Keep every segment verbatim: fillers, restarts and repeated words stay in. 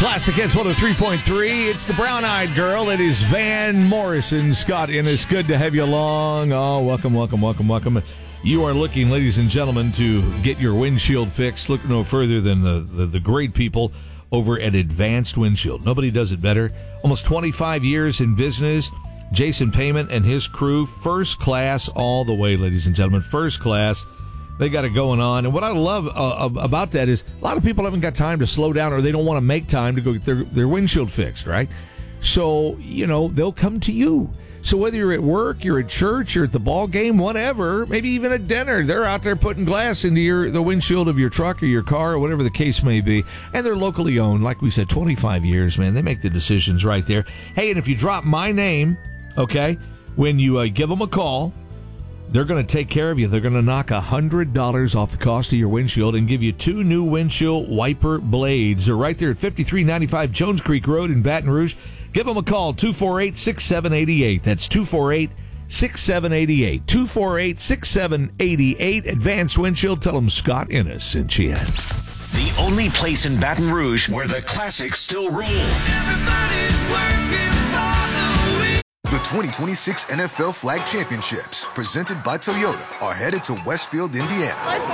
Classic Hits one oh three point three. It's the brown-eyed girl. It is Van Morrison. Scott Innes, good to have you along. Oh, welcome, welcome, welcome, welcome. You are looking, ladies and gentlemen, to get your windshield fixed. Look no further than the, the, the great people over at Advanced Windshield. Nobody does it better. Almost twenty-five years in business. Jason Payment and his crew, first class all the way, ladies and gentlemen. First class. They got it going on. And what I love uh, about that is a lot of people haven't got time to slow down, or they don't want to make time to go get their, their windshield fixed, right? So, you know, they'll come to you. So whether you're at work, you're at church, you're at the ball game, whatever, maybe even at dinner, they're out there putting glass into your the windshield of your truck or your car or whatever the case may be. And they're locally owned. Like we said, twenty-five years, man. They make the decisions right there. Hey, and if you drop my name, okay, when you uh, give them a call, they're going to take care of you. They're going to knock one hundred dollars off the cost of your windshield and give you two new windshield wiper blades. They're right there at fifty-three ninety-five Jones Creek Road in Baton Rouge. Give them a call, two four eight, six seven eight eight. That's two four eight, six seven eight eight. two four eight, six seven eight eight. Advanced Windshield. Tell them Scott Innes sent you in. The only place in Baton Rouge where the classics still rule. Everybody's working for the week. The twenty twenty-six N F L Flag Championships, presented by Toyota, are headed to Westfield, Indiana. Let's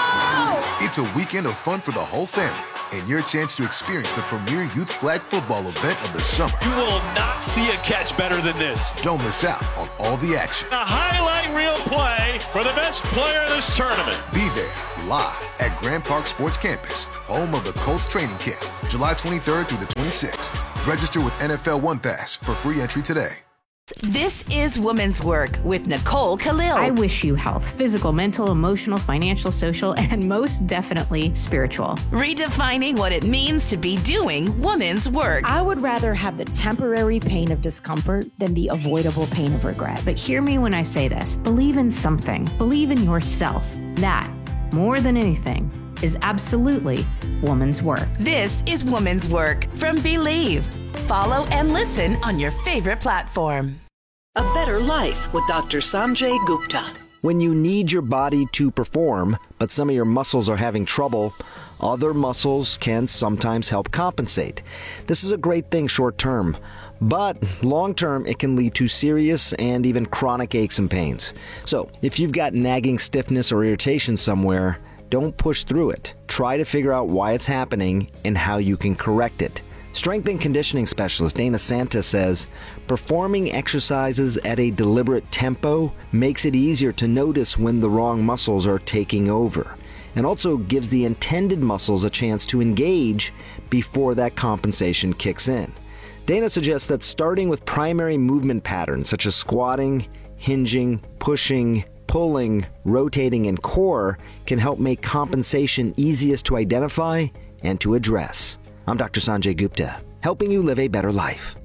go! It's a weekend of fun for the whole family, and your chance to experience the premier youth flag football event of the summer. You will not see a catch better than this. Don't miss out on all the action. A highlight reel play for the best player of this tournament. Be there live at Grand Park Sports Campus, home of the Colts training camp, July twenty-third through the twenty-sixth. Register with N F L One Pass for free entry today. This is Woman's Work with Nicole Khalil. I wish you health, physical, mental, emotional, financial, social, and most definitely spiritual. Redefining what it means to be doing woman's work. I would rather have the temporary pain of discomfort than the avoidable pain of regret. But hear me when I say this. Believe in something. Believe in yourself. That, more than anything, is absolutely woman's work. This is Woman's Work from Believe. Follow and listen on your favorite platform. A Better Life with Doctor Sanjay Gupta. When you need your body to perform, but some of your muscles are having trouble, other muscles can sometimes help compensate. This is a great thing short term, but long term it can lead to serious and even chronic aches and pains. So if you've got nagging stiffness or irritation somewhere, don't push through it. Try to figure out why it's happening and how you can correct it. Strength and conditioning specialist Dana Santa says, performing exercises at a deliberate tempo makes it easier to notice when the wrong muscles are taking over, and also gives the intended muscles a chance to engage before that compensation kicks in. Dana suggests that starting with primary movement patterns such as squatting, hinging, pushing, pulling, rotating, and core can help make compensation easiest to identify and to address. I'm Doctor Sanjay Gupta, helping you live a better life.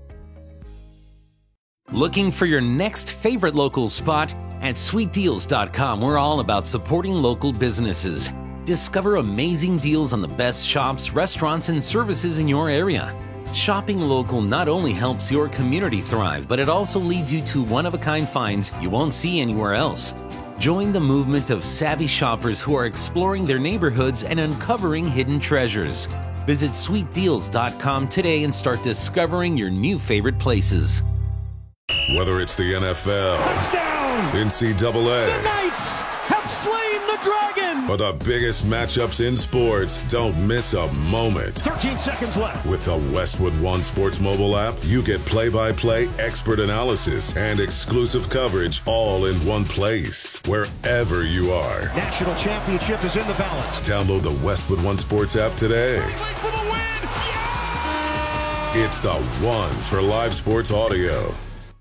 Looking for your next favorite local spot? At sweet deals dot com, we're all about supporting local businesses. Discover amazing deals on the best shops, restaurants, and services in your area. Shopping local not only helps your community thrive, but it also leads you to one-of-a-kind finds you won't see anywhere else. Join the movement of savvy shoppers who are exploring their neighborhoods and uncovering hidden treasures. Visit sweet deals dot com today and start discovering your new favorite places. Whether it's the N F L, touchdown, N C double A, the Knights have slain the dragon, or the biggest matchups in sports, don't miss a moment. thirteen seconds left. With the Westwood One Sports mobile app, you get play-by-play, expert analysis, and exclusive coverage all in one place, wherever you are. National championship is in the balance. Download the Westwood One Sports app today. For the win. Yeah! It's the one for live sports audio.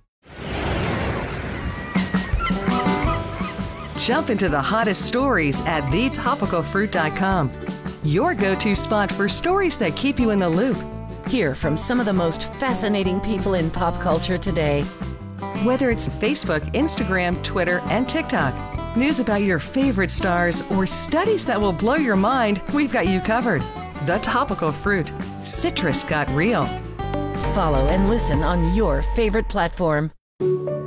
Jump into the hottest stories at the topical fruit dot com. Your go-to spot for stories that keep you in the loop. Hear from some of the most fascinating people in pop culture today. Whether it's Facebook, Instagram, Twitter, and TikTok, news about your favorite stars, or studies that will blow your mind, we've got you covered. The Topical Fruit. Citrus got real. Follow and listen on your favorite platform.